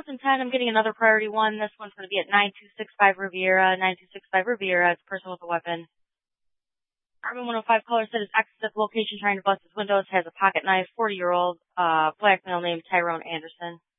Wisconsin 10, I'm getting another priority one. This one's going to be at 9265 Riviera. 9265 Riviera. It's a person with a weapon. Carbon 105 caller said his exit at the location trying to bust his windows, has a pocket knife, 40-year-old, black male named Tyrone Anderson.